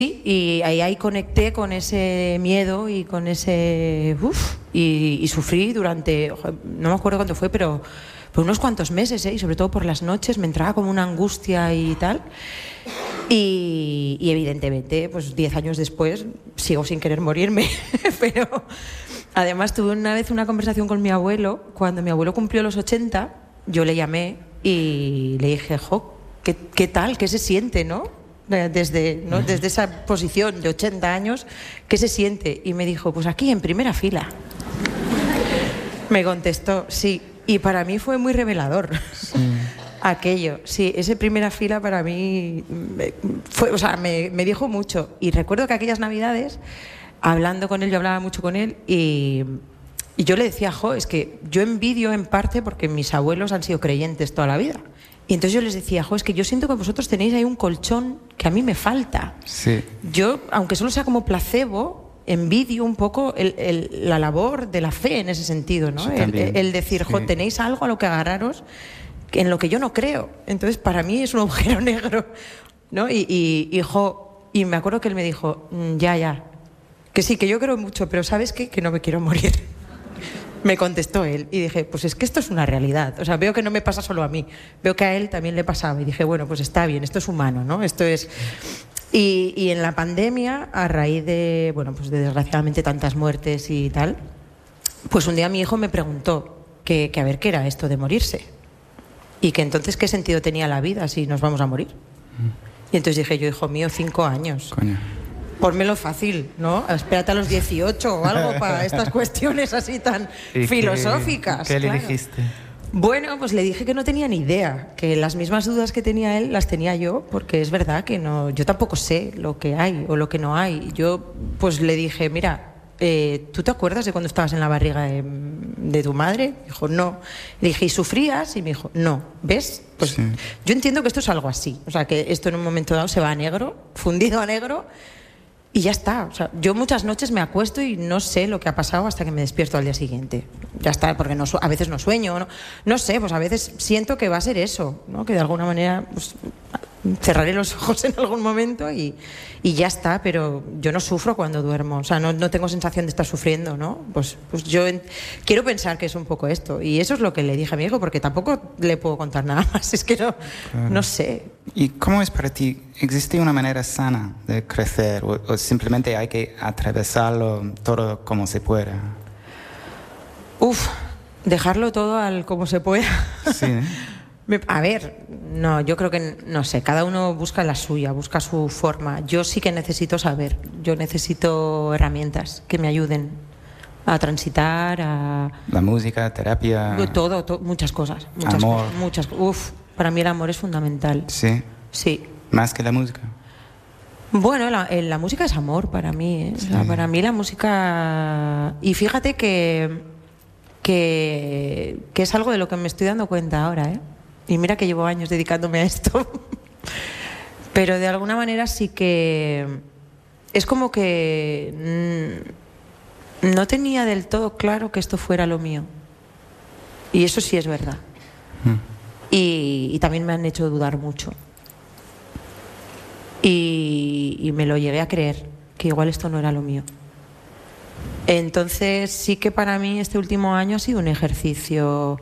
Y ahí conecté con ese miedo y con ese... y sufrí durante... No me acuerdo cuánto fue, pero por unos cuantos meses, y sobre todo por las noches me entraba como una angustia y tal. Y evidentemente, pues 10 años después, sigo sin querer morirme. Pero además tuve una vez una conversación con mi abuelo. Cuando mi abuelo cumplió los 80, yo le llamé y le dije, ¿qué tal? ¿Qué se siente, no? Desde esa posición de 80 años, ¿qué se siente? Y me dijo, pues aquí en primera fila. Me contestó, sí. Y para mí fue muy revelador. Sí. Aquello, sí, ese primera fila para mí me dijo mucho. Y recuerdo que aquellas navidades, hablando con él, yo hablaba mucho con él y yo le decía, es que yo envidio en parte porque mis abuelos han sido creyentes toda la vida. Y entonces yo les decía, es que yo siento que vosotros tenéis ahí un colchón que a mí me falta. Sí. Yo, aunque solo sea como placebo, envidio un poco la labor de la fe en ese sentido, ¿no? El decir, sí. Tenéis algo a lo que agarraros en lo que yo no creo. Entonces, para mí es un agujero negro, ¿no? Y me acuerdo que él me dijo, ya, que sí, que yo creo mucho, pero ¿sabes qué? Que no me quiero morir. Me contestó él y dije, pues es que esto es una realidad. O sea, veo que no me pasa solo a mí, veo que a él también le pasaba. Y dije, bueno, pues está bien, esto es humano, ¿no? Esto es... Y en la pandemia, a raíz de, pues de desgraciadamente tantas muertes y tal, pues un día mi hijo me preguntó que a ver qué era esto de morirse. Y que entonces qué sentido tenía la vida si nos vamos a morir. Y entonces dije yo, hijo mío, 5 años. Coño. Pónmelo fácil, ¿no? Espérate a los 18 o algo para estas cuestiones así tan filosóficas. ¿Qué le dijiste? Bueno, pues le dije que no tenía ni idea, que las mismas dudas que tenía él las tenía yo, porque es verdad que yo tampoco sé lo que hay o lo que no hay. Yo pues le dije, mira, ¿tú te acuerdas de cuando estabas en la barriga de tu madre? Dijo, no. Le dije, ¿y sufrías? Y me dijo, no. ¿Ves? Pues sí. Yo entiendo que esto es algo así, o sea, que esto en un momento dado se va a negro, fundido a negro. Y ya está, o sea, yo muchas noches me acuesto y no sé lo que ha pasado hasta que me despierto al día siguiente. Ya está, porque a veces no sueño, no sé, pues a veces siento que va a ser eso, ¿no? Que de alguna manera pues, cerraré los ojos en algún momento y ya está, pero yo no sufro cuando duermo, o sea, no tengo sensación de estar sufriendo, ¿no? Pues yo quiero pensar que es un poco esto, y eso es lo que le dije a mi hijo, porque tampoco le puedo contar nada más, es que no sé. ¿Y cómo es para ti? ¿Existe una manera sana de crecer o simplemente hay que atravesarlo todo como se pueda? Dejarlo todo al como se pueda. Sí, ¿eh? A ver, no, yo creo que, no sé, cada uno busca la suya, busca su forma. Yo sí que necesito saber, yo necesito herramientas que me ayuden a transitar, La música, terapia... Todo, muchas cosas. Amor. Para mí el amor es fundamental. Sí. Sí. ¿Más que la música? Bueno, la música es amor para mí, ¿eh? Sí. Para mí la música... Y fíjate que es algo de lo que me estoy dando cuenta ahora, ¿eh? Y mira que llevo años dedicándome a esto. Pero de alguna manera sí que... Es como que no tenía del todo claro que esto fuera lo mío. Y eso sí es verdad. Y también me han hecho dudar mucho. Y me lo llegué a creer, que igual esto no era lo mío. Entonces sí que para mí este último año ha sido un ejercicio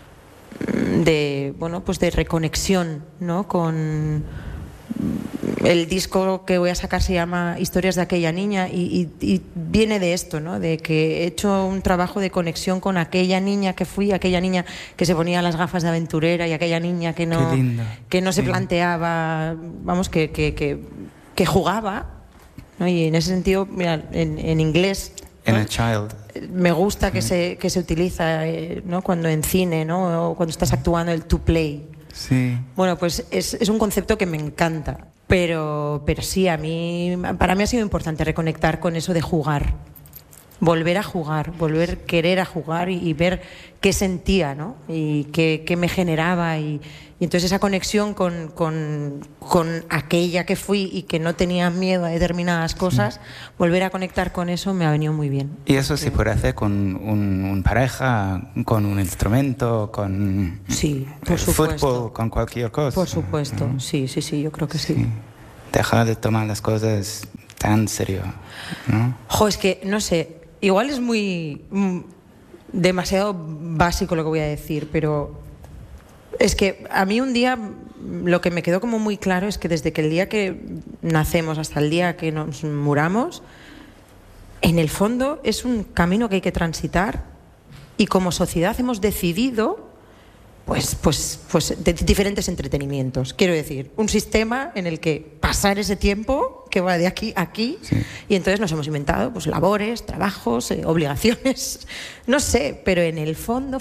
de reconexión, ¿no? Con el disco que voy a sacar se llama Historias de aquella niña y viene de esto, ¿no? De que he hecho un trabajo de conexión con aquella niña que fui, aquella niña que se ponía las gafas de aventurera y aquella niña que no se planteaba, vamos, que jugaba, ¿no? Y en ese sentido, mira, en inglés, ¿no? In a child. Me gusta que se utiliza, ¿no? Cuando en cine, ¿no? O cuando estás actuando, el to play. Sí. Bueno, pues es un concepto que me encanta, pero sí, para mí ha sido importante reconectar con eso de jugar, volver a jugar, volver a querer a jugar y ver qué sentía, ¿no? Y qué me generaba y entonces esa conexión con aquella que fui y que no tenía miedo a determinadas cosas, volver a conectar con eso me ha venido muy bien. ¿Y eso se puede hacer con un pareja, con un instrumento, con sí, por supuesto. fútbol, con cualquier cosa? Por supuesto, sí, yo creo que sí. dejar de tomar las cosas tan serio, ¿no? Jo, es que, no sé, igual es muy demasiado básico lo que voy a decir, pero es que a mí un día lo que me quedó como muy claro es que desde que el día que nacemos hasta el día que nos muramos, en el fondo es un camino que hay que transitar y como sociedad hemos decidido pues de diferentes entretenimientos. Quiero decir, un sistema en el que pasar ese tiempo que va de aquí a aquí, sí. Y entonces nos hemos inventado pues labores, trabajos, obligaciones, no sé, pero en el fondo,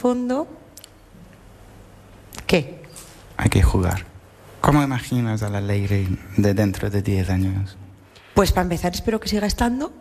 ¿qué? Hay que jugar. ¿Cómo imaginas a la Leire de dentro de 10 años? Pues para empezar espero que siga estando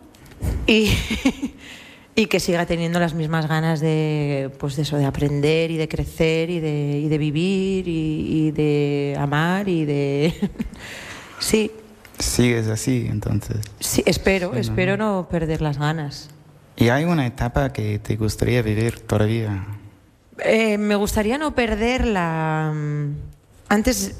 y que siga teniendo las mismas ganas de, pues de eso, de aprender y de crecer y de vivir y de amar y de... Sí. ¿Sigues así, entonces? Sí, espero no perder las ganas. ¿Y hay una etapa que te gustaría vivir todavía? Me gustaría no perder la... Antes,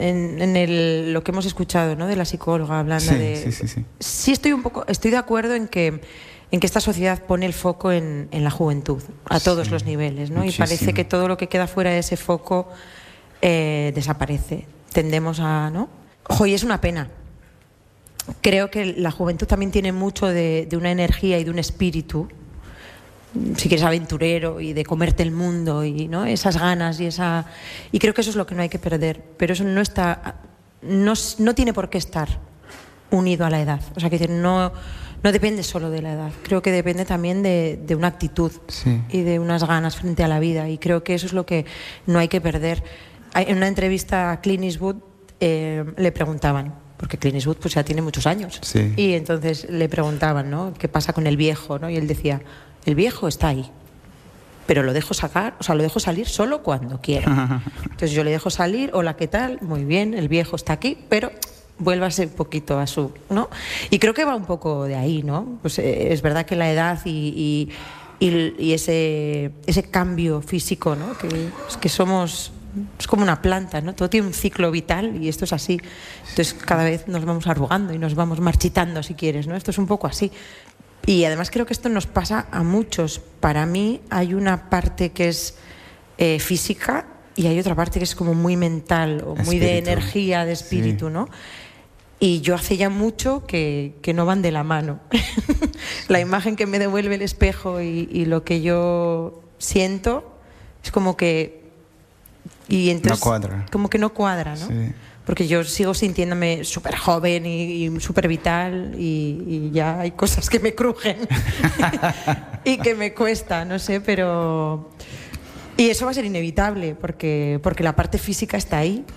lo que hemos escuchado, ¿no?, de la psicóloga hablando de... Sí. Sí estoy de acuerdo en que esta sociedad pone el foco en la juventud, a todos los niveles, ¿no? Muchísimo. Y parece que todo lo que queda fuera de ese foco desaparece. Tendemos a... ¿no? Y es una pena. Creo que la juventud también tiene mucho de una energía y de un espíritu, si quieres, aventurero y de comerte el mundo y, ¿no?, esas ganas y creo que eso es lo que no hay que perder, pero eso no tiene por qué estar unido a la edad. O sea, que no depende solo de la edad, creo que depende también de una actitud, sí, y de unas ganas frente a la vida, y creo que eso es lo que no hay que perder. En una entrevista a Clint Eastwood le preguntaban, porque Clint Eastwood pues ya tiene muchos años, sí, y entonces le preguntaban, ¿no?, qué pasa con el viejo, ¿no? Y él decía: el viejo está ahí, pero lo dejo salir solo cuando quiero. Entonces yo le dejo salir, hola, ¿qué tal? Muy bien, el viejo está aquí, pero vuélvase un poquito a su, ¿no? Y creo que va un poco de ahí, ¿no? Pues es verdad que la edad y ese cambio físico, ¿no?, que somos... Es como una planta, ¿no? Todo tiene un ciclo vital y esto es así. Entonces cada vez nos vamos arrugando y nos vamos marchitando, si quieres, ¿no? Esto es un poco así. Y además creo que esto nos pasa a muchos. Para mí hay una parte que es física y hay otra parte que es como muy mental o muy de energía, de espíritu, sí, ¿no? Y yo hace ya mucho que no van de la mano. La imagen que me devuelve el espejo y lo que yo siento es como que... Y entonces, no cuadra. Como que no cuadra, ¿no? Sí. Porque yo sigo sintiéndome súper joven y súper vital y ya hay cosas que me crujen y que me cuesta, no sé, pero... Y eso va a ser inevitable porque la parte física está ahí,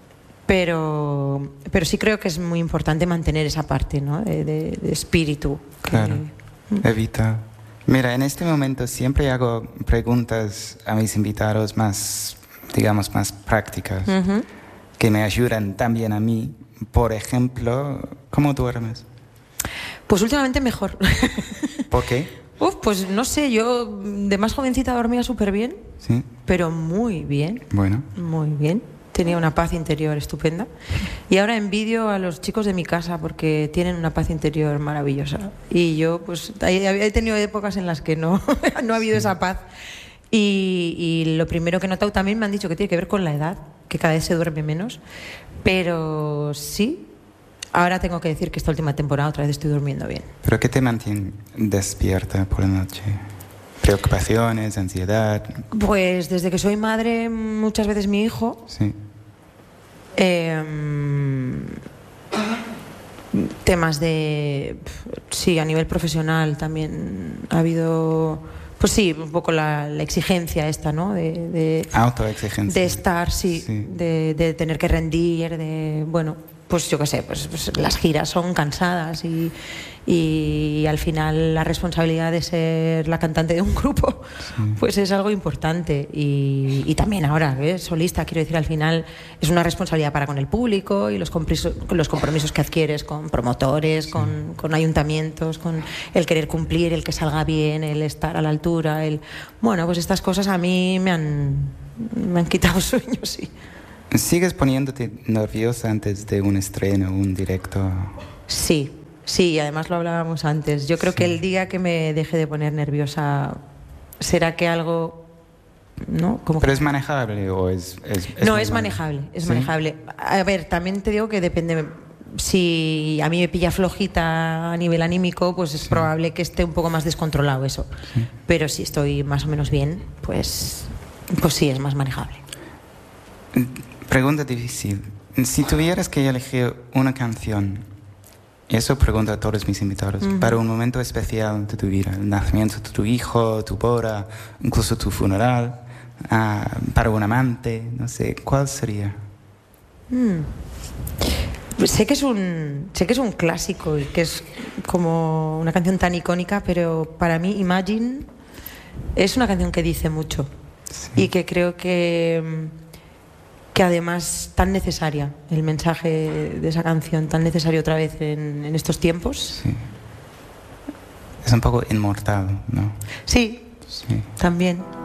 pero sí creo que es muy importante mantener esa parte, ¿no?, de espíritu. Claro, evita. Mira, en este momento siempre hago preguntas a mis invitados más, digamos, más prácticas, que me ayudan también a mí. Por ejemplo, ¿cómo duermes? Pues últimamente mejor. ¿Por qué? Pues no sé, yo de más jovencita dormía súper bien, ¿sí?, pero muy bien. Bueno. Muy bien. Tenía una paz interior estupenda. Y ahora envidio a los chicos de mi casa porque tienen una paz interior maravillosa. Y yo, pues, he tenido épocas en las que no ha habido esa paz. Y lo primero que he notado también me han dicho que tiene que ver con la edad, que cada vez se duerme menos. Pero sí, ahora tengo que decir que esta última temporada otra vez estoy durmiendo bien. ¿Pero qué te mantiene despierta por la noche? ¿Preocupaciones, ansiedad? Pues desde que soy madre, muchas veces mi hijo. Sí. Temas de... Sí, a nivel profesional también ha habido... Pues sí, un poco la exigencia esta, ¿no? De autoexigencia. De estar, sí. De tener que rendir, de... Bueno, pues yo qué sé, pues las giras son cansadas y al final la responsabilidad de ser la cantante de un grupo, pues es algo importante. Y también ahora, solista, quiero decir, al final es una responsabilidad para con el público y los compromisos que adquieres con promotores, con ayuntamientos, con el querer cumplir, el que salga bien, el estar a la altura, bueno, pues estas cosas a mí me han quitado sueños, sí. ¿Sigues poniéndote nerviosa antes de un estreno, un directo? Sí, sí, además lo hablábamos antes. Yo creo que el día que me deje de poner nerviosa, ¿será que algo, no? ¿Pero es manejable o es no, es manejable, es manejable. A ver, también te digo que depende. Si a mí me pilla flojita a nivel anímico, pues es probable que esté un poco más descontrolado eso. Sí. Pero si estoy más o menos bien, pues sí, es más manejable. Pregunta difícil. Si tuvieras que elegir una canción, eso pregunto a todos mis invitados, para un momento especial de tu vida, el nacimiento de tu hijo, tu boda, incluso tu funeral, para un amante, no sé, ¿cuál sería? Sé que es un clásico y que es como una canción tan icónica, pero para mí Imagine es una canción que dice mucho y que creo que además tan necesaria, el mensaje de esa canción tan necesario otra vez en estos tiempos. Sí. Es un poco inmortal, ¿no? Sí. También.